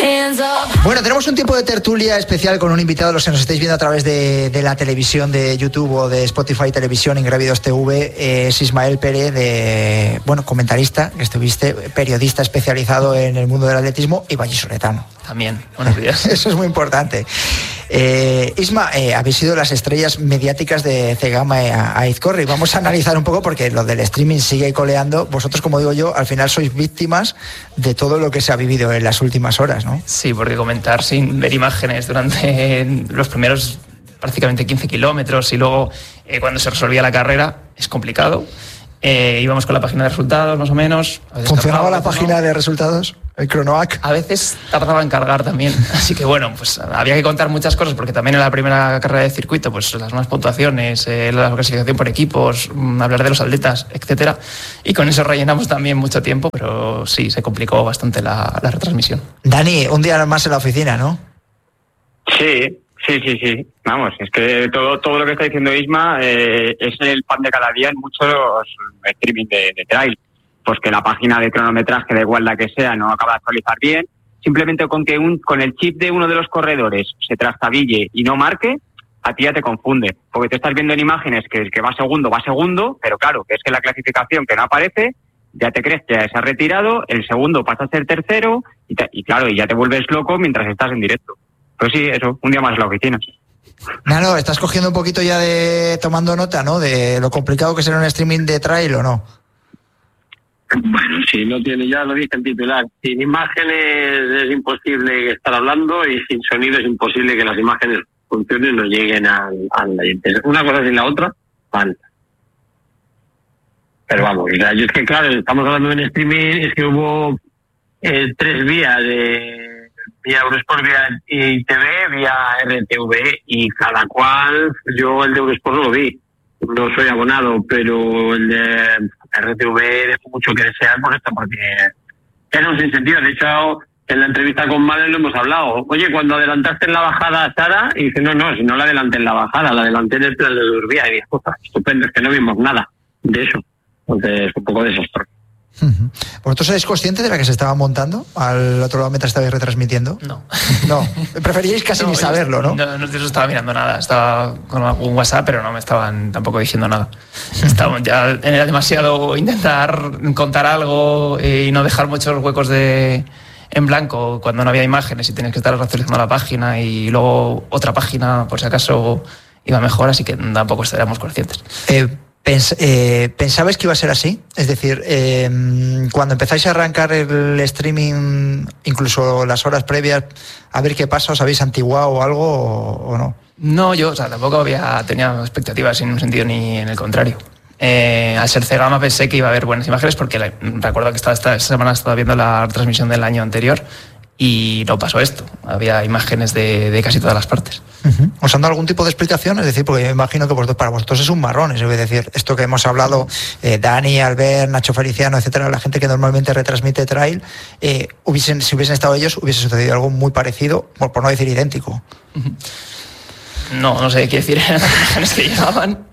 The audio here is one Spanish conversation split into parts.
Bueno, tenemos un tiempo de tertulia especial con un invitado, los que nos estáis viendo a través de la televisión de YouTube o de Spotify Televisión, Ingrávidos TV, es Ismael Pérez, comentarista, que estuviste, periodista especializado en el mundo del atletismo y vallisoletano. También, buenos días. Eso es muy importante. Isma, habéis sido las estrellas mediáticas de Zegama a Izcorri. Vamos a analizar un poco porque lo del streaming sigue coleando. Vosotros, como digo yo, al final sois víctimas de todo lo que se ha vivido en las últimas horas, ¿no? Sí, porque comentar sin ver imágenes durante los primeros prácticamente 15 kilómetros y luego cuando se resolvía la carrera es complicado. Íbamos con la página de resultados, más o menos. ¿Funcionaba la página de resultados? ¿El Cronoac? A veces tardaba en cargar también. Así que bueno, pues había que contar muchas cosas porque también en la primera carrera de circuito, pues las más puntuaciones, la clasificación por equipos, hablar de los atletas, etcétera. Y con eso rellenamos también mucho tiempo, pero sí, se complicó bastante la retransmisión. Dani, un día más en la oficina, ¿no? Sí. Vamos, es que todo lo que está diciendo Isma es el pan de cada día en muchos streaming de trail. Pues que la página de cronometraje, da igual la que sea, no acaba de actualizar bien. Simplemente con que con el chip de uno de los corredores se trastabille y no marque, a ti ya te confunde. Porque te estás viendo en imágenes que el que va segundo, pero claro, que es que la clasificación que no aparece, ya te crees que ya se ha retirado, el segundo pasa a ser tercero y claro, y ya te vuelves loco mientras estás en directo. Pues sí, eso, un día más en la oficina. Nano, estás cogiendo un poquito ya tomando nota, ¿no? De lo complicado que será un streaming de trail o no. Bueno, si no tiene, ya lo dije en titular, sin imágenes es imposible estar hablando y sin sonido es imposible que las imágenes funcionen y no lleguen al oyente. Una cosa sin la otra, falta. Pero vamos, yo es que claro, estamos hablando en streaming, es que hubo 3 vías vía Eurosport, vía ITV, vía RTV y cada cual, yo el de Eurosport no lo vi. No soy abonado, pero el de RTV dejó mucho que desear por esto, porque era un sinsentido. De hecho, en la entrevista con Malen lo hemos hablado. Oye, cuando adelantaste en la bajada a Sara, y dice, no, si no la adelanté en la bajada, la adelanté en el plan de Urbía. Y dije, estupendo, es que no vimos nada de eso. Entonces, un poco desastroso. ¿Vosotros sois conscientes de la que se estaba montando al otro lado mientras estabais retransmitiendo? No. Preferíais casi ni saberlo, ¿no? No estaba mirando nada. Estaba con un WhatsApp, pero no me estaban tampoco diciendo nada. Era demasiado intentar contar algo y no dejar muchos huecos en blanco cuando no había imágenes y tenías que estar actualizando la página y luego otra página por si acaso iba mejor, así que tampoco éramos conscientes. ¿Pensabais que iba a ser así? Es decir, cuando empezáis a arrancar el streaming, incluso las horas previas, a ver qué pasa, ¿os habéis antiguado o algo o no? No, yo tampoco tenía expectativas en un sentido ni en el contrario. Al ser Zegama pensé que iba a haber buenas imágenes porque recuerdo que esta semana estaba viendo la transmisión del año anterior y no pasó esto. Había imágenes de casi todas las partes. Uh-huh. ¿Os han dado algún tipo de explicación? Es decir, porque me imagino que para vosotros es un marrón, es decir, esto que hemos hablado, Dani, Albert, Nacho Feliciano, etcétera, la gente que normalmente retransmite trail, si hubiesen estado ellos, hubiese sucedido algo muy parecido, por no decir idéntico. Uh-huh. No sé qué decir en las imágenes que llegaban.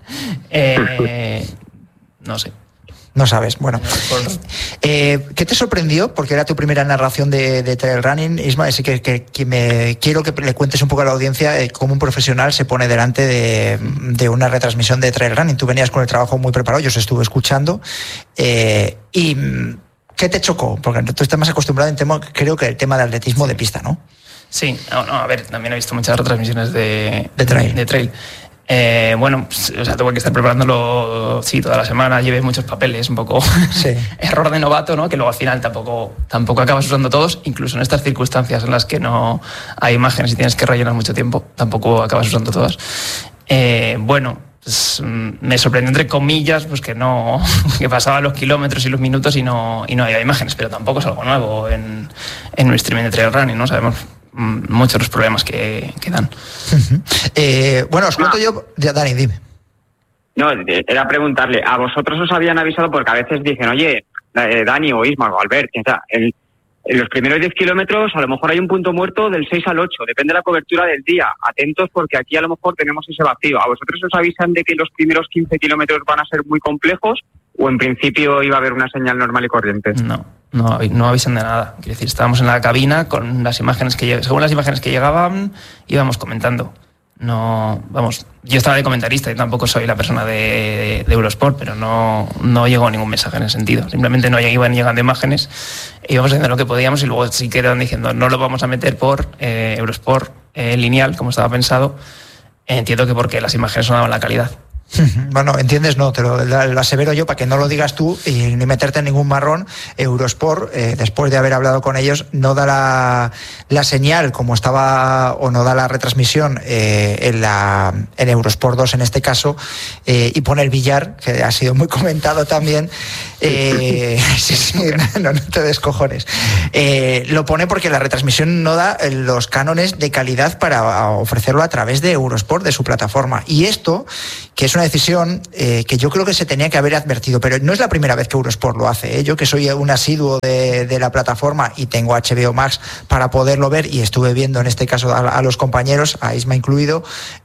No sé. No sabes, bueno. ¿Qué te sorprendió? Porque era tu primera narración de trail running, Isma, así que quiero que le cuentes un poco a la audiencia cómo un profesional se pone delante de una retransmisión de trail running. Tú venías con el trabajo muy preparado, yo os estuve escuchando. ¿Y qué te chocó? Porque tú estás más acostumbrado creo que el tema de atletismo de pista, ¿no? Sí, a ver, también he visto muchas retransmisiones de trail. Tuve que estar preparándolo toda la semana, llevé muchos papeles, un poco error de novato, ¿no? Que luego al final tampoco acabas usando todos, incluso en estas circunstancias en las que no hay imágenes y tienes que rellenar mucho tiempo, tampoco acabas usando todas. Me sorprendió entre comillas pues que pasaban los kilómetros y los minutos y no había imágenes, pero tampoco es algo nuevo en un streaming de trail running, ¿no? Sabemos muchos los problemas que dan. Uh-huh. Os cuento yo. Ya, Dani, dime. No, era preguntarle, ¿a vosotros os habían avisado? Porque a veces dicen, oye, Dani o Isma o Albert, en los primeros 10 kilómetros a lo mejor hay un punto muerto del 6 al 8, depende de la cobertura del día. Atentos porque aquí a lo mejor tenemos ese vacío. ¿A vosotros os avisan de que los primeros 15 kilómetros van a ser muy complejos o en principio iba a haber una señal normal y corriente? No, no avisan de nada. Quiero decir, estábamos en la cabina con las imágenes según las imágenes que llegaban, íbamos comentando. No, vamos, yo estaba de comentarista y tampoco soy la persona de Eurosport, pero no llegó ningún mensaje en ese sentido. Simplemente no iban llegando imágenes, íbamos haciendo lo que podíamos y luego sí que iban diciendo no lo vamos a meter por Eurosport lineal, como estaba pensado. Entiendo que porque las imágenes no daban la calidad. Bueno, entiendes, no, te lo asevero yo para que no lo digas tú y ni meterte en ningún marrón. Eurosport, después de haber hablado con ellos, no da la señal como estaba, o no da la retransmisión en Eurosport 2 en este caso, y pone el billar, que ha sido muy comentado también. Sí, no te descojones. Lo pone porque la retransmisión no da los cánones de calidad para ofrecerlo a través de Eurosport, de su plataforma. Y esto, que es una decisión que yo creo que se tenía que haber advertido, pero no es la primera vez que Eurosport lo hace. Yo que soy un asiduo de la plataforma y tengo HBO Max para poderlo ver, y estuve viendo en este caso a los compañeros, a Isma incluido,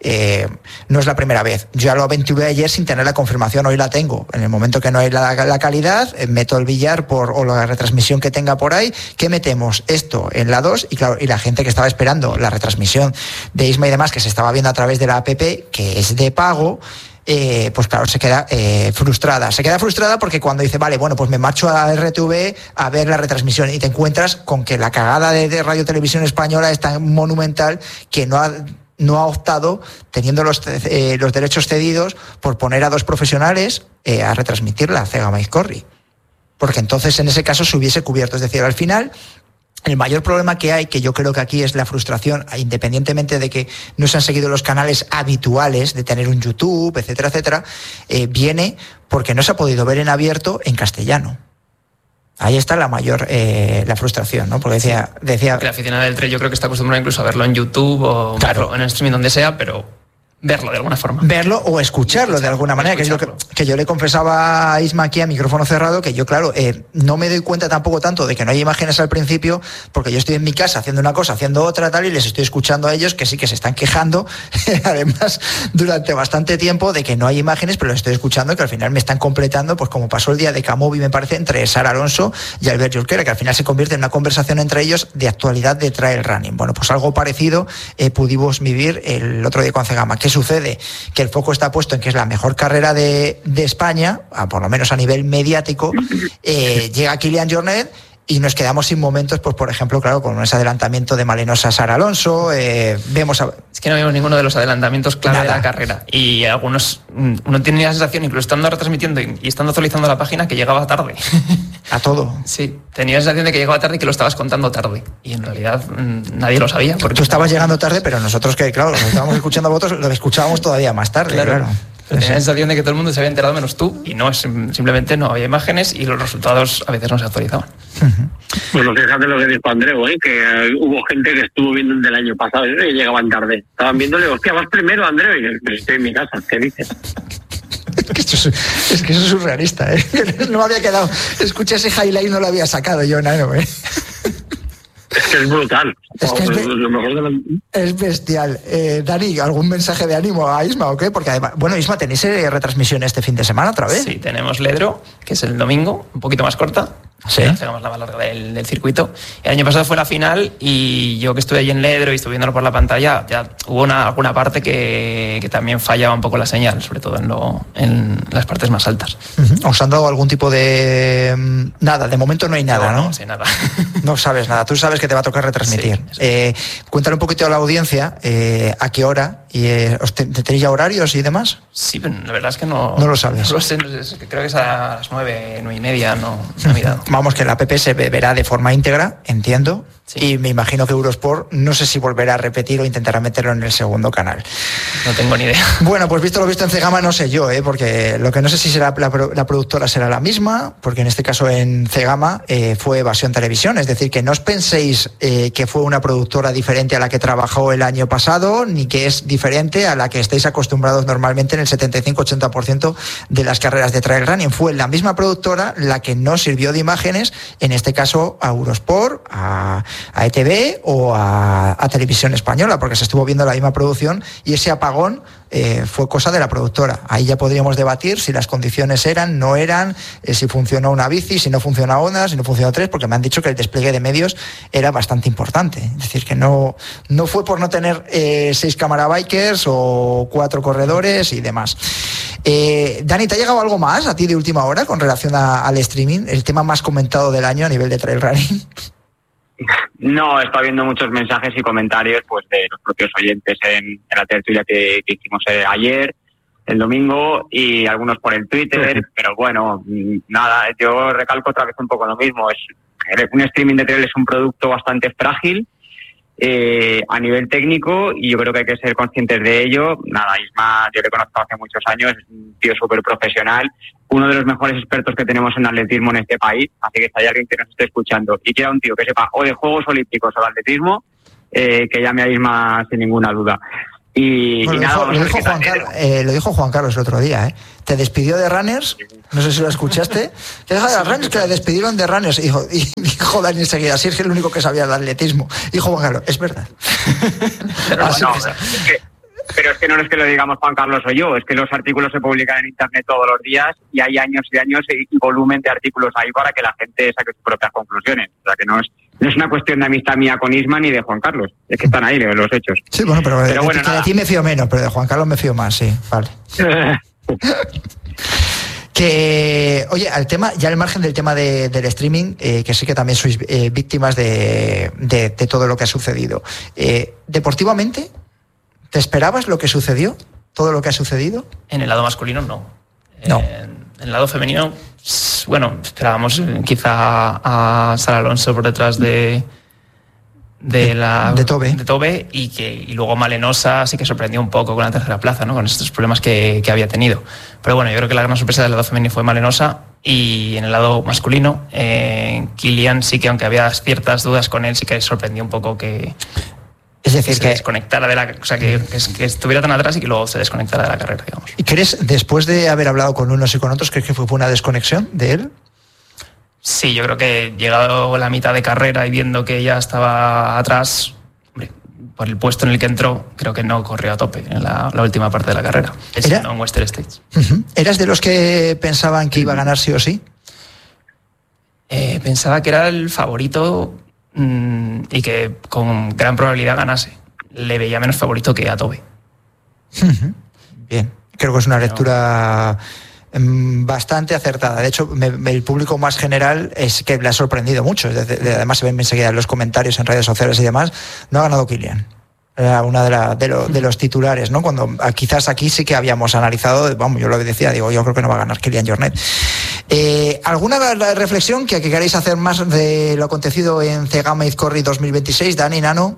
no es la primera vez. Yo ya lo aventuré ayer sin tener la confirmación, hoy la tengo. En el momento que no hay la calidad, meto el billar o la retransmisión que tenga por ahí, que metemos esto en la 2, y claro, y la gente que estaba esperando la retransmisión de Isma y demás, que se estaba viendo a través de la app, que es de pago, pues claro, se queda frustrada. Se queda frustrada porque cuando dice, vale, bueno, pues me marcho a RTV a ver la retransmisión, y te encuentras con que la cagada de Radio Televisión Española es tan monumental que no ha optado, teniendo los derechos cedidos, por poner a 2 profesionales a retransmitirla a Zegama Izcorri. Porque entonces en ese caso se hubiese cubierto. Es decir, al final, el mayor problema que hay, que yo creo que aquí es la frustración, independientemente de que no se han seguido los canales habituales de tener un YouTube, etcétera, etcétera, viene porque no se ha podido ver en abierto en castellano. Ahí está la mayor la frustración, ¿no? Porque decía que la aficionada del trail yo creo que está acostumbrada incluso a verlo en YouTube o claro, en el streaming donde sea, pero verlo de alguna forma. Verlo o escucharlo de alguna manera, que es lo que yo le confesaba a Isma aquí a micrófono cerrado, que yo, claro, no me doy cuenta tampoco tanto de que no hay imágenes al principio, porque yo estoy en mi casa haciendo una cosa, haciendo otra, tal, y les estoy escuchando a ellos que sí que se están quejando, además, durante bastante tiempo, de que no hay imágenes, pero les estoy escuchando, que al final me están completando, pues como pasó el día de Camovi, me parece, entre Sara Alonso y Albert Jorquera, que al final se convierte en una conversación entre ellos de actualidad de trail running. Bueno, pues algo parecido pudimos vivir el otro día con Zegama. ¿Qué sucede? Que el foco está puesto en que es la mejor carrera de España, por lo menos a nivel mediático. Llega Kilian Jornet y nos quedamos sin momentos, pues por ejemplo, claro, con ese adelantamiento de Malenosa a Sara Alonso. Es que no vimos ninguno de los adelantamientos clave de la carrera, y algunos, uno tiene la sensación, incluso estando retransmitiendo y estando actualizando la página, que llegaba tarde a todo. Sí, tenía la sensación de que llegaba tarde y que lo estabas contando tarde, y en realidad nadie lo sabía, porque tú estabas llegando tarde, pero nosotros, que claro, lo estábamos escuchando a vosotros, lo escuchábamos todavía más tarde. Claro. Tenía la sensación de que todo el mundo se había enterado menos tú, y no, simplemente no había imágenes y los resultados a veces no se actualizaban. Bueno, fíjate lo que dijo Andreu, que hubo gente que estuvo viendo del año pasado y llegaban tarde. Estaban viéndole, hostia, vas primero, Andreu, y estoy en mi casa, ¿qué dices? Es que eso es surrealista, No me había quedado. Escuché ese highlight y no lo había sacado yo, Nano, Es que es brutal. Es bestial. Dani, ¿algún mensaje de ánimo a Isma o qué? Porque además, bueno, Isma, ¿tenéis retransmisión este fin de semana otra vez? Sí, tenemos Ledro, que es el domingo, un poquito más corta. Sí. Hacemos la más larga del circuito. El año pasado fue la final, y yo que estuve allí en Ledro y estuve viéndolo por la pantalla, ya hubo alguna parte que también fallaba un poco la señal, sobre todo en las partes más altas. ¿Os han dado algún tipo de nada? De momento no hay nada, ¿no? No sé nada. No sabes nada. Tú sabes que te va a tocar retransmitir. Sí, cuéntale un poquito a la audiencia a qué hora, y ¿tenéis ya horarios y demás? Sí, pero la verdad es que no lo sabes. No lo sé, creo que es a las 9:30, no he mirado. Vamos, que la app se verá de forma íntegra, entiendo. Sí. Y me imagino que Eurosport, no sé si volverá a repetir o intentará meterlo en el segundo canal. No tengo ni idea. Bueno, pues visto lo visto en Zegama, no sé yo, porque lo que no sé si será la productora será la misma, porque en este caso en Zegama fue Evasión Televisión, es decir, que no os penséis que fue una productora diferente a la que trabajó el año pasado, ni que es diferente a la que estáis acostumbrados normalmente en el 75-80% de las carreras de trail running. Fue la misma productora la que no sirvió de imágenes, en este caso a Eurosport, a ETV o a Televisión Española, porque se estuvo viendo la misma producción, y ese apagón fue cosa de la productora. Ahí ya podríamos debatir si las condiciones eran, no eran, si funcionó una bici, si no funciona una, si no funcionó tres, porque me han dicho que el despliegue de medios era bastante importante. Es decir, que no fue por no tener 6 cámara bikers o 4 corredores y demás. Dani, ¿te ha llegado algo más a ti de última hora con relación al streaming? El tema más comentado del año a nivel de trail running. No, está viendo muchos mensajes y comentarios pues de los propios oyentes en la tertulia que hicimos ayer, el domingo, y algunos por el Twitter, pero bueno, nada, yo recalco otra vez un poco lo mismo. Un streaming de trail es un producto bastante frágil a nivel técnico, y yo creo que hay que ser conscientes de ello. Nada, Isma, yo le conozco hace muchos años, es un tío súper profesional, uno de los mejores expertos que tenemos en atletismo en este país, así que si hay alguien que nos esté escuchando y quiera un tío que sepa o de Juegos Olímpicos o de atletismo, que llame a Isma sin ninguna duda. Y nada, lo dijo Juan Carlos el otro día, ¿eh? Te despidió de Runners, no sé si lo escuchaste. Te deja de Runners, que le despidieron de Runners. Y dijo Dani enseguida, si es que el único que sabía de atletismo. Dijo Juan Carlos, es verdad. Pero es que no es que lo digamos Juan Carlos o yo, es que los artículos se publican en internet todos los días y hay años y años y volumen de artículos ahí para que la gente saque sus propias conclusiones. O sea que no es una cuestión de amistad mía con Isma ni de Juan Carlos, es que están ahí los hechos. Sí, bueno, pero bueno, de ti me fío menos, pero de Juan Carlos me fío más, sí, vale. Que, oye, al tema, ya al margen del tema del streaming, que sé que también sois víctimas de todo lo que ha sucedido. Deportivamente, ¿te esperabas lo que sucedió? ¿Todo lo que ha sucedido? En el lado masculino, no. No. En el lado femenino, bueno, esperábamos quizá a Sara Alonso por detrás de Tobe y luego Malenosa sí que sorprendió un poco con la tercera plaza, ¿no? Con estos problemas que había tenido. Pero bueno, yo creo que la gran sorpresa del lado femenino fue Malenosa, y en el lado masculino, Kilian sí que, aunque había ciertas dudas con él, sí que sorprendió un poco que... Es decir, que desconectara de la... O sea, que estuviera tan atrás y que luego se desconectara de la carrera, digamos. ¿Y crees, después de haber hablado con unos y con otros, crees que fue una desconexión de él? Sí, yo creo que llegado la mitad de carrera y viendo que ya estaba atrás, hombre, por el puesto en el que entró, creo que no corrió a tope en la última parte de la carrera, en Western States. ¿Eras de los que pensaban que iba a ganar sí o sí? Pensaba que era el favorito... y que con gran probabilidad ganase. Le veía menos favorito que a Tobe. Bien, creo que es una lectura bastante acertada. De hecho, el público más general es que le ha sorprendido mucho. Además, se ven enseguida en los comentarios en redes sociales y demás. No ha ganado Kilian. Era una de los titulares, ¿no? Cuando quizás aquí sí que habíamos analizado, vamos, yo lo decía, digo, yo creo que no va a ganar Kilian Jornet. ¿Alguna reflexión que queráis hacer más de lo acontecido en Cegama Izcorri 2026, Dani, Nano?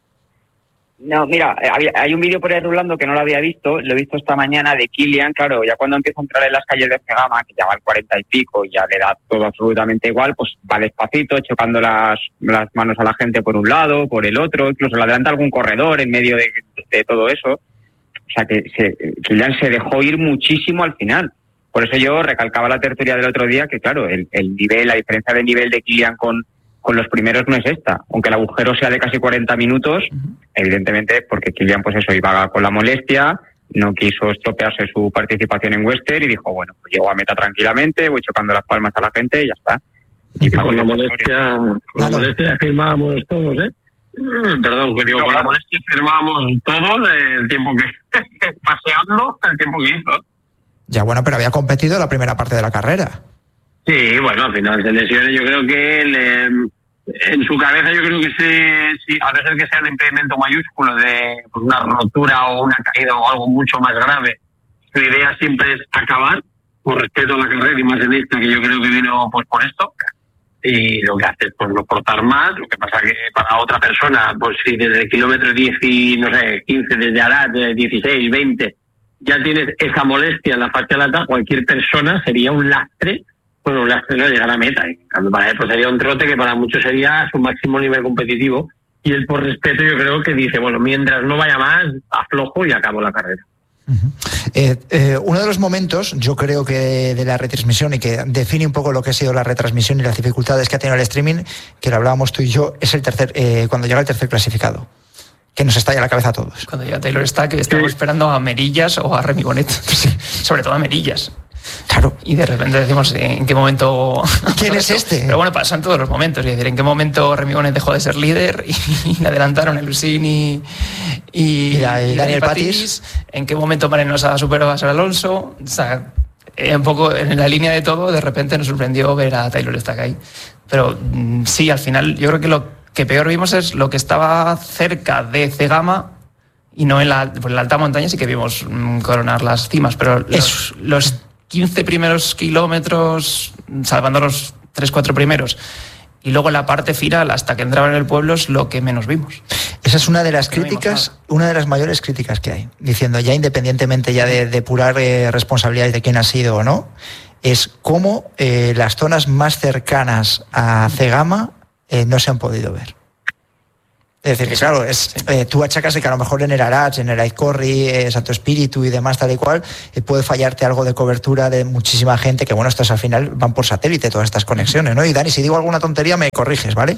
No, mira, hay un vídeo por ahí rulando que no lo había visto, lo he visto esta mañana, de Kilian. Claro, ya cuando empieza a entrar en las calles de Cegama, que ya va al 40 y pico, ya le da todo absolutamente igual, pues va despacito, chocando las manos a la gente por un lado, por el otro, incluso le adelanta algún corredor en medio de todo eso. O sea que Kilian se dejó ir muchísimo al final. Por eso yo recalcaba la tertulia del otro día que, claro, el nivel, la diferencia de nivel de Kilian con los primeros no es esta. Aunque el agujero sea de casi 40 minutos, evidentemente, porque Kilian, pues eso, iba con la molestia, no quiso estropearse su participación en Western y dijo, bueno, pues llego a meta tranquilamente, voy chocando las palmas a la gente y ya está. Y con la molestia firmábamos todos, ¿eh? Perdón, que digo, con la molestia firmábamos todos el tiempo que paseando, el tiempo que hizo. Ya, bueno, pero había competido la primera parte de la carrera. Sí, bueno, al final de lesiones yo creo que en su cabeza yo creo que sí, a no ser que sea un impedimento mayúsculo de pues, una rotura o una caída o algo mucho más grave, su idea siempre es acabar, por respeto a la carrera y más en esta que yo creo que vino pues por esto, y lo que hace es pues no portar más. Lo que pasa que para otra persona, pues si desde el kilómetro 10 y no sé, 15, desde Arad, 16, 20, ya tienes esa molestia en la fase lata, cualquier persona sería un lastre. Bueno, un lastre no llegar a meta. En cambio, para él pues sería un trote que para muchos sería su máximo nivel competitivo. Y él, por respeto, yo creo que dice, bueno, mientras no vaya más, aflojo y acabo la carrera. Uno de los momentos, yo creo que de la retransmisión y que define un poco lo que ha sido la retransmisión y las dificultades que ha tenido el streaming, que lo hablábamos tú y yo, es cuando llega el tercer clasificado. que nos estalla la cabeza a todos. Cuando llega Taylor Stack, estamos esperando a Merillas o a Remy Bonnet, sobre todo a Merillas. Claro. Y de repente decimos, ¿en qué momento? ¿Quién es este? Pero bueno, pasó en todos los momentos. Es decir, ¿en qué momento Remy Bonnet dejó de ser líder y le adelantaron el Lucín y Daniel Pattis? ¿En qué momento Marenosa superó a Ser Alonso? O sea, un poco en la línea de todo, de repente nos sorprendió ver a Taylor Stack ahí. Pero sí, al final, yo creo que lo que peor vimos es lo que estaba cerca de Cegama y no en la alta montaña. Sí que vimos coronar las cimas, pero los 15 primeros kilómetros, salvando los 3-4 primeros, y luego la parte final hasta que entraban en el pueblo es lo que menos vimos. Esa es una de las críticas, una de las mayores críticas que hay, diciendo ya independientemente ya de depurar responsabilidades de quién ha sido o no, es cómo las zonas más cercanas a Cegama no se han podido ver. Es decir, que claro, tú achacas de que a lo mejor en el Arach, en el Aizcorri, Santo Espíritu y demás tal y cual, puede fallarte algo de cobertura de muchísima gente, que bueno, estas al final van por satélite, todas estas conexiones, ¿no? Y Dani, si digo alguna tontería me corriges, ¿vale?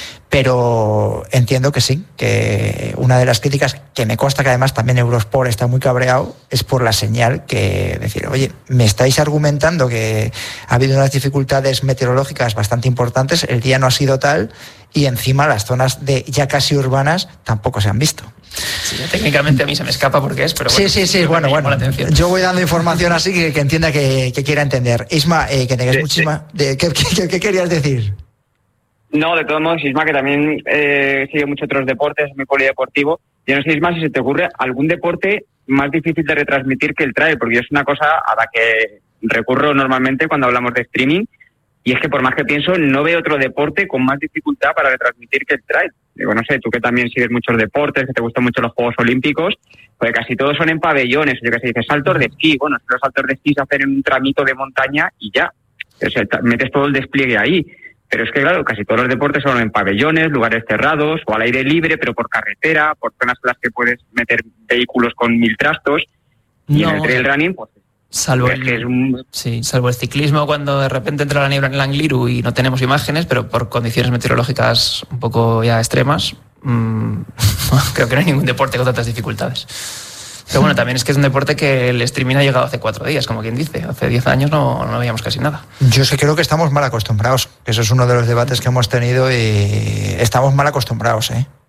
Pero entiendo que sí, que una de las críticas que me consta que además también Eurosport está muy cabreado es por la señal que decir, oye, me estáis argumentando que ha habido unas dificultades meteorológicas bastante importantes, el día no ha sido tal y encima las zonas de ya casi urbanas tampoco se han visto. Sí, técnicamente a mí se me escapa porque es, pero bueno. Bueno. Yo voy dando información así que entienda que quiera entender. Isma, que tengáis muchísima... ¿Qué querías decir? No, de todos modos, Isma, que también sigue muchos otros deportes, es muy polideportivo. Yo no sé, Isma, si se te ocurre algún deporte más difícil de retransmitir que el trail, porque es una cosa a la que recurro normalmente cuando hablamos de streaming, y es que por más que pienso, no veo otro deporte con más dificultad para retransmitir que el trail. Digo, no sé, tú que también sigues muchos deportes, que te gustan mucho los Juegos Olímpicos, pues casi todos son en pabellones, yo que sé, dices saltos de esquí, bueno, los saltos de esquí se hacen en un tramito de montaña y ya, o sea, metes todo el despliegue ahí. Pero es que, claro, casi todos los deportes son en pabellones, lugares cerrados o al aire libre, pero por carretera, por zonas en las que puedes meter vehículos con 1000 trastos. Y en el trail running, pues... Salvo el ciclismo, cuando de repente entra la niebla en el Angliru y no tenemos imágenes, pero por condiciones meteorológicas un poco ya extremas, creo que no hay ningún deporte con tantas dificultades. Pero bueno, también es que es un deporte que el streaming ha llegado hace 4 días, como quien dice. Hace 10 años no veíamos casi nada. Yo es que creo que estamos mal acostumbrados. Eso es uno de los debates que hemos tenido y estamos mal acostumbrados,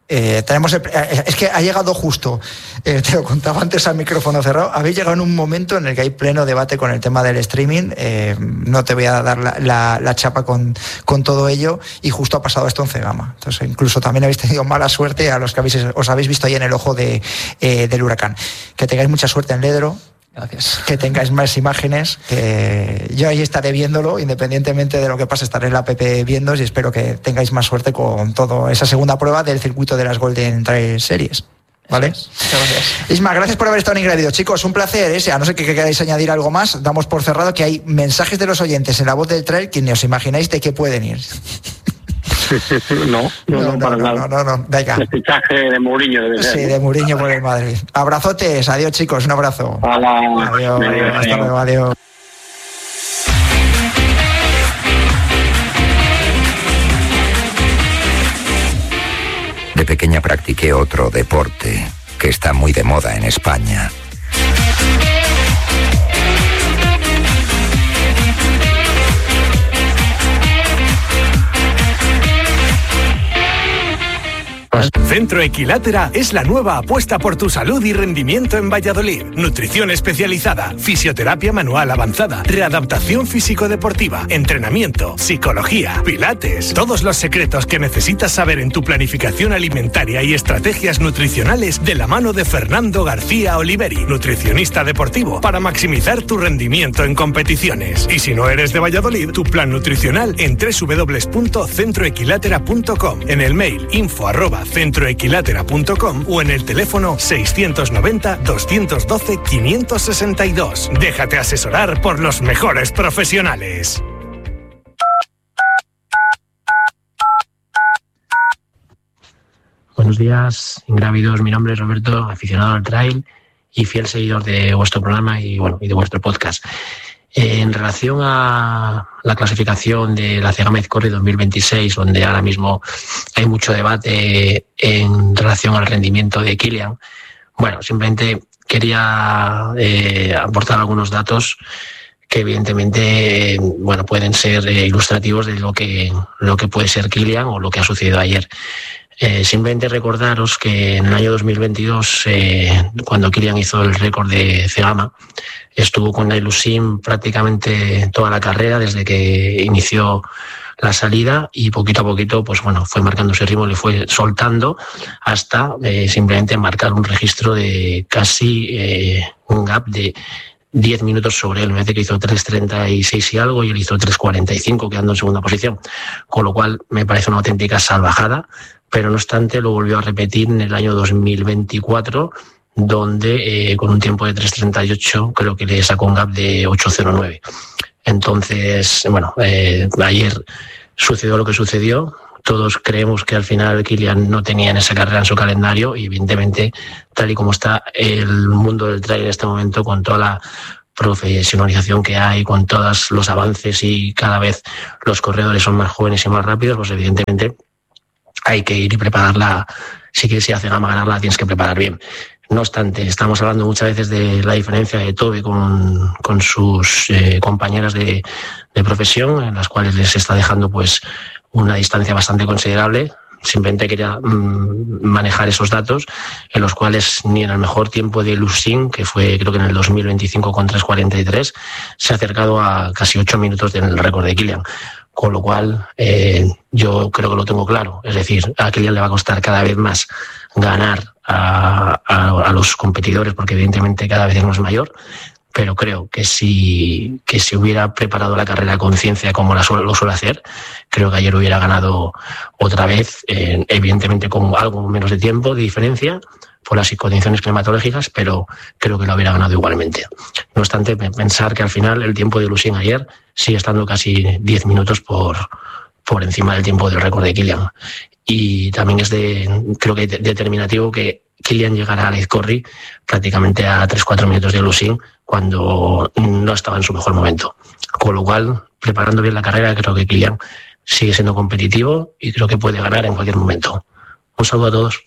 es que ha llegado justo, te lo contaba antes al micrófono cerrado, habéis llegado en un momento en el que hay pleno debate con el tema del streaming, no te voy a dar la chapa con todo ello, y justo ha pasado esto en Cegama. Entonces incluso también habéis tenido mala suerte a los que os habéis visto ahí en el ojo del huracán. Que tengáis mucha suerte en Ledro. Gracias. Que tengáis más imágenes, que yo ahí estaré viéndolo, independientemente de lo que pase, estaré en la app viendo, y espero que tengáis más suerte con toda esa segunda prueba del circuito de las Golden Trail Series. ¿Vale? Muchas gracias. Isma, gracias por haber estado en Ingrávido. Chicos, un placer. A no ser que queráis añadir algo más, damos por cerrado que hay mensajes de los oyentes en La Voz del Trail que ni os imagináis de qué pueden ir. No, para nada. No. Venga. El fichaje de Mourinho debe ser. Sí, de Mourinho por el Madrid. Abrazotes, adiós chicos, un abrazo. Hola. Adiós, hasta luego, adiós. De pequeña practiqué otro deporte que está muy de moda en España. Centro Equilátera es la nueva apuesta por tu salud y rendimiento en Valladolid. Nutrición especializada, fisioterapia manual avanzada, readaptación físico-deportiva, entrenamiento, psicología, pilates. Todos los secretos que necesitas saber en tu planificación alimentaria y estrategias nutricionales de la mano de Fernando García Oliveri, nutricionista deportivo, para maximizar tu rendimiento en competiciones. Y si no eres de Valladolid, tu plan nutricional en www.centroequilátera.com, en el mail info@centroequilátera.com o en el teléfono 690-212-562. Déjate asesorar por los mejores profesionales. Buenos días, Ingrávidos. Mi nombre es Roberto, aficionado al trail y fiel seguidor de vuestro programa y de vuestro podcast. En relación a la clasificación de la Cegama Aizcorri 2026, donde ahora mismo hay mucho debate en relación al rendimiento de Kilian. Bueno, simplemente quería aportar algunos datos que evidentemente pueden ser ilustrativos de lo que puede ser Kilian o lo que ha sucedido ayer. Simplemente recordaros que en el año 2022, cuando Kilian hizo el récord de Cegama, estuvo con la Ilusim prácticamente toda la carrera, desde que inició la salida, y poquito a poquito fue marcando ese ritmo, le fue soltando hasta simplemente marcar un registro de casi un gap de 10 minutos sobre él. Me parece que hizo 3.36 y algo, y él hizo 3.45, quedando en segunda posición, con lo cual me parece una auténtica salvajada. Pero no obstante lo volvió a repetir en el año 2024, donde con un tiempo de 3.38 creo que le sacó un gap de 8.09. Entonces, ayer sucedió lo que sucedió. Todos creemos que al final Kilian no tenía en esa carrera en su calendario, y evidentemente, tal y como está el mundo del trail en este momento, con toda la profesionalización que hay, con todos los avances, y cada vez los corredores son más jóvenes y más rápidos, pues evidentemente hay que ir y prepararla. Si quieres ir a Cegama a ganarla, tienes que preparar bien. No obstante, estamos hablando muchas veces de la diferencia de Tobe con sus compañeras de profesión, en las cuales les está dejando una distancia bastante considerable. Simplemente quería manejar esos datos, en los cuales ni en el mejor tiempo de Lusin, que fue creo que en el 2025 con 3.43, se ha acercado a casi 8 minutos del récord de Kilian. Con lo cual, yo creo que lo tengo claro. Es decir, a Kilian le va a costar cada vez más ganar a los competidores, porque evidentemente cada vez es más mayor. Pero creo que si hubiera preparado la carrera a conciencia como lo suele hacer, creo que ayer hubiera ganado otra vez, evidentemente con algo menos de tiempo de diferencia por las condiciones climatológicas, pero creo que lo hubiera ganado igualmente. No obstante, pensar que al final el tiempo de Lusin ayer sigue estando casi 10 minutos por encima del tiempo del récord de Kilian. Y también creo que determinativo que Kilian llegara a Lezcorri prácticamente a 3-4 minutos de Lusin, cuando no estaba en su mejor momento. Con lo cual, preparando bien la carrera, creo que Kilian sigue siendo competitivo y creo que puede ganar en cualquier momento. Un saludo a todos.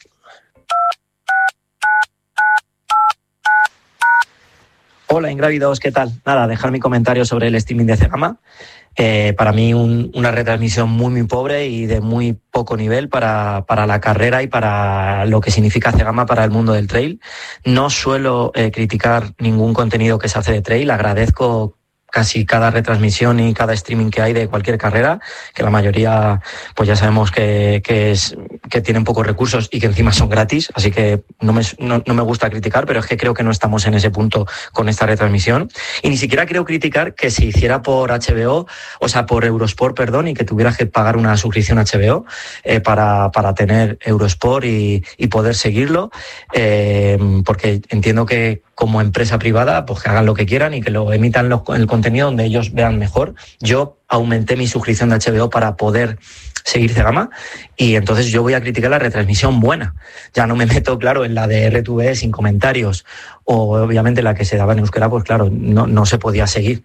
Hola, Ingrávidos, ¿qué tal? Nada, dejar mi comentario sobre el streaming de Cegama. Para mí una retransmisión muy, muy pobre y de muy poco nivel para la carrera y para lo que significa Cegama para el mundo del trail. No suelo criticar ningún contenido que se hace de trail, agradezco casi cada retransmisión y cada streaming que hay de cualquier carrera, que la mayoría pues ya sabemos que tienen pocos recursos y que encima son gratis, así que no me gusta criticar, pero es que creo que no estamos en ese punto con esta retransmisión. Y ni siquiera quiero criticar que se hiciera por HBO, o sea, por Eurosport, perdón, y que tuvieras que pagar una suscripción a HBO para tener Eurosport y poder seguirlo, porque entiendo que como empresa privada, pues que hagan lo que quieran y que lo emitan el contenido donde ellos vean mejor. Yo aumenté mi suscripción de HBO para poder seguir Cegama, y entonces yo voy a criticar la retransmisión buena. Ya no me meto, claro, en la de RTV sin comentarios, o obviamente la que se daba en euskera, pues claro, no se podía seguir.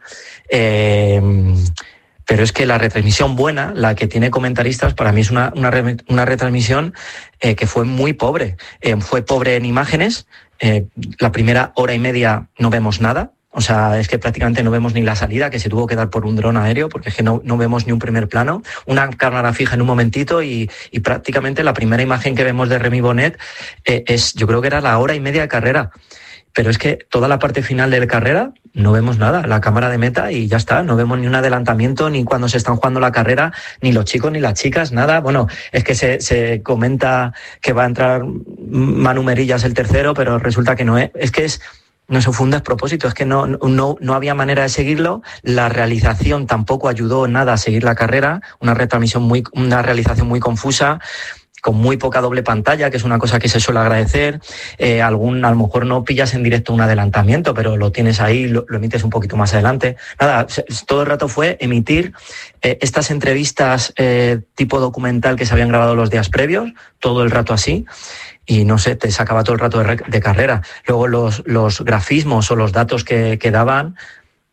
Pero es que la retransmisión buena, la que tiene comentaristas, para mí es una retransmisión que fue muy pobre. Fue pobre en imágenes. La primera hora y media no vemos nada. O sea, es que prácticamente no vemos ni la salida, que se tuvo que dar por un dron aéreo, porque es que no vemos ni un primer plano. Una cámara fija en un momentito y prácticamente la primera imagen que vemos de Remy Bonnet yo creo que era la hora y media de carrera. Pero es que toda la parte final de la carrera no vemos nada, la cámara de meta y ya está, no vemos ni un adelantamiento, ni cuando se están jugando la carrera, ni los chicos ni las chicas, nada. Bueno, es que se comenta que va a entrar Manu Merillas el tercero, pero resulta que no es. No se fue un despropósito, es que no había manera de seguirlo. La realización tampoco ayudó nada a seguir la carrera, una realización muy confusa, con muy poca doble pantalla, que es una cosa que se suele agradecer. A lo mejor no pillas en directo un adelantamiento, pero lo tienes ahí, lo emites un poquito más adelante. Nada, todo el rato fue emitir estas entrevistas tipo documental que se habían grabado los días previos, todo el rato así. Y no sé, te sacaba todo el rato de carrera. Luego los grafismos o los datos que daban,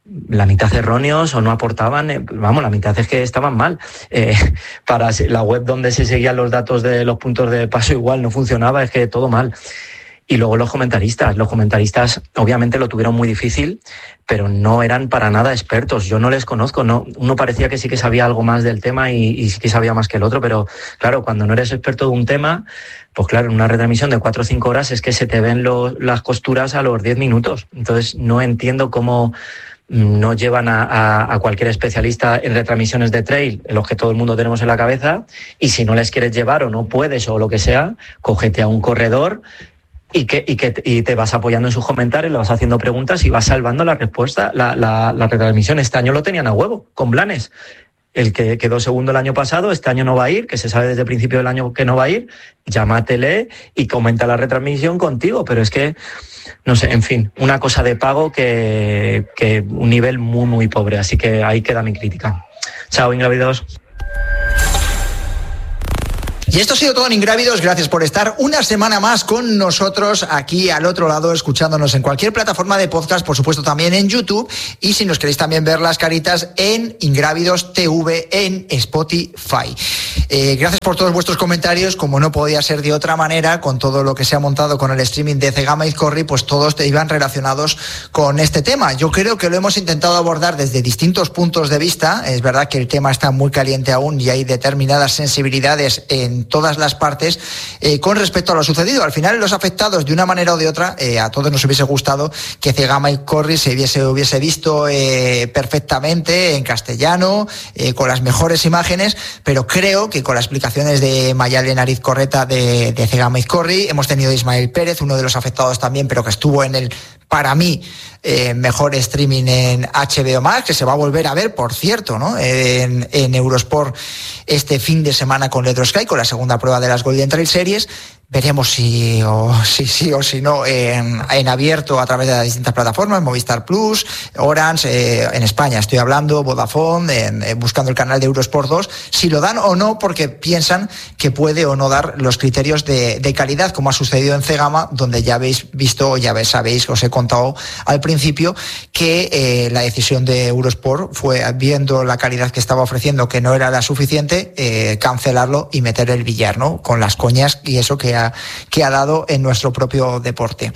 la mitad erróneos o no aportaban, la mitad es que estaban mal. Para la web donde se seguían los datos de los puntos de paso igual no funcionaba, es que todo mal. Y luego los comentaristas obviamente lo tuvieron muy difícil, pero no eran para nada expertos. Yo no les conozco, no, uno parecía que sí que sabía algo más del tema y sí que sabía más que el otro, pero claro, cuando no eres experto de un tema, pues claro, en una retransmisión de 4 o 5 horas es que se te ven las costuras a los 10 minutos. Entonces no entiendo cómo no llevan a cualquier especialista en retransmisiones de trail, en los que todo el mundo tenemos en la cabeza, y si no les quieres llevar o no puedes o lo que sea, cógete a un corredor y te vas apoyando en sus comentarios, le vas haciendo preguntas y vas salvando la respuesta. La retransmisión este año lo tenían a huevo, con Blanes. El que quedó segundo el año pasado, este año no va a ir, que se sabe desde el principio del año que no va a ir, llámatele y comenta la retransmisión contigo, pero es que, no sé, en fin, una cosa de pago que un nivel muy, muy pobre, así que ahí queda mi crítica. Chao, Ingrávidos. Y esto ha sido todo en Ingrávidos. Gracias por estar una semana más con nosotros aquí al otro lado, escuchándonos en cualquier plataforma de podcast, por supuesto también en YouTube, y si nos queréis también ver las caritas en Ingrávidos TV en Spotify. Gracias por todos vuestros comentarios. Como no podía ser de otra manera, con todo lo que se ha montado con el streaming de Zegama Izkorri, pues todos te iban relacionados con este tema. Yo creo que lo hemos intentado abordar desde distintos puntos de vista. Es verdad que el tema está muy caliente aún y hay determinadas sensibilidades en todas las partes con respecto a lo sucedido. Al final, los afectados, de una manera o de otra, a todos nos hubiese gustado que Zegama Izkorri se hubiese visto perfectamente en castellano, con las mejores imágenes, pero creo que con las explicaciones de Mayalen Arizcorreta de Zegama Izkorri, hemos tenido a Ismael Pérez, uno de los afectados también, pero que estuvo en el, para mí, mejor streaming en HBO Max, que se va a volver a ver, por cierto, ¿no? En Eurosport este fin de semana con Let's Sky, con la segunda prueba de las Golden Trail Series. Veremos si sí o si no en abierto a través de las distintas plataformas, Movistar Plus, Orange, en España estoy hablando, Vodafone, buscando el canal de Eurosport 2, si lo dan o no, porque piensan que puede o no dar los criterios de calidad, como ha sucedido en Zegama, donde ya habéis visto, sabéis, os he contado al principio, que la decisión de Eurosport fue, viendo la calidad que estaba ofreciendo, que no era la suficiente, cancelarlo y meter el billar, ¿no? Con las coñas y eso que ha dado en nuestro propio deporte.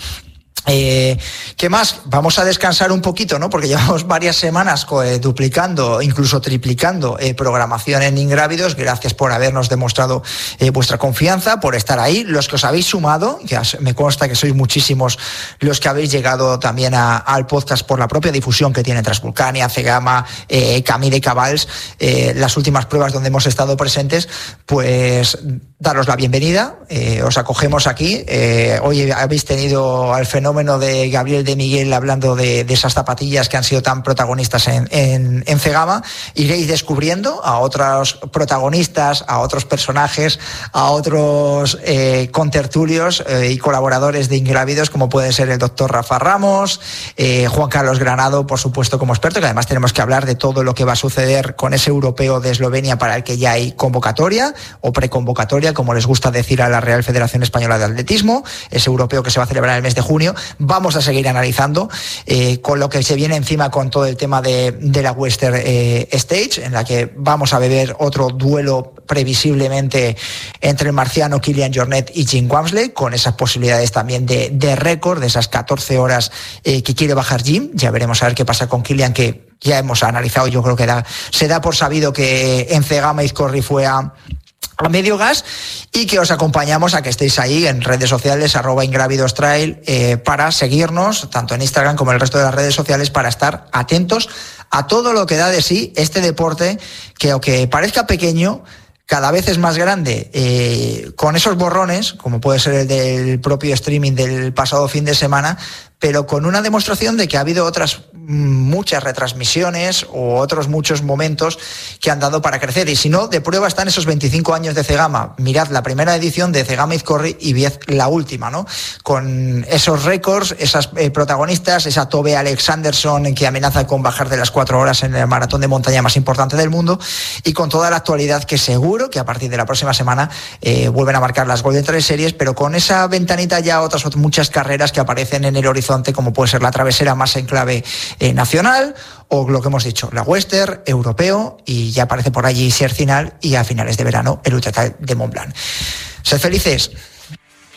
¿Qué más? Vamos a descansar un poquito, ¿no? Porque llevamos varias semanas duplicando, incluso triplicando programación en Ingrávidos. Gracias por habernos demostrado vuestra confianza, por estar ahí. Los que os habéis sumado, que me consta que sois muchísimos los que habéis llegado también al podcast por la propia difusión que tiene Transvulcania, Zegama, Camille Cabals, las últimas pruebas donde hemos estado presentes, pues daros la bienvenida, os acogemos aquí. Hoy habéis tenido al fenómeno de Gabriel de Miguel hablando de esas zapatillas que han sido tan protagonistas en Zegama. Iréis descubriendo a otros protagonistas, a otros personajes, a otros contertulios y colaboradores de Ingrávidos, como puede ser el doctor Rafa Ramos, Juan Carlos Granado, por supuesto, como experto, que además tenemos que hablar de todo lo que va a suceder con ese europeo de Eslovenia, para el que ya hay convocatoria o preconvocatoria, como les gusta decir a la Real Federación Española de Atletismo, ese europeo que se va a celebrar en el mes de junio. Vamos a seguir analizando con lo que se viene encima, con todo el tema de la Western Stage, en la que vamos a beber otro duelo previsiblemente entre el marciano Kilian Jornet y Jim Walmsley, con esas posibilidades también de récord, de esas 14 horas que quiere bajar Jim. Ya veremos a ver qué pasa con Kilian, que ya hemos analizado. Yo creo que se da por sabido que en Zegama Izkorri fue a medio gas, y que os acompañamos a que estéis ahí en redes sociales @Ingrávidostrail, para seguirnos tanto en Instagram como en el resto de las redes sociales, para estar atentos a todo lo que da de sí este deporte, que aunque parezca pequeño, cada vez es más grande, con esos borrones, como puede ser el del propio streaming del pasado fin de semana, pero con una demostración de que ha habido otras muchas retransmisiones o otros muchos momentos que han dado para crecer. Y si no, de prueba están esos 25 años de Zegama. Mirad la primera edición de Zegama Izkorri y ved la última, ¿no? Con esos récords, esas protagonistas, esa Tove Alexanderson que amenaza con bajar de las 4 horas en el maratón de montaña más importante del mundo, y con toda la actualidad que seguro que a partir de la próxima semana vuelven a marcar las Golden Trail Series, pero con esa ventanita ya otras muchas carreras que aparecen en el horizonte horizonte, como puede ser la travesera más en clave nacional, o lo que hemos dicho, la Western, europeo, y ya aparece por allí Siercinal, y a finales de verano el Ultra Trail de Mont Blanc. Sed felices.